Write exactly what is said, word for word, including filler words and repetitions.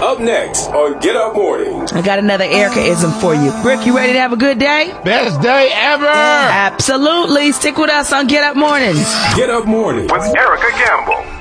Up next on Get Up Mornings. I got another Erica-ism for you. Rick, you ready to have a good day? Best day ever! Absolutely. Stick with us on Get Up Mornings. Get Up Mornings with Erica Campbell.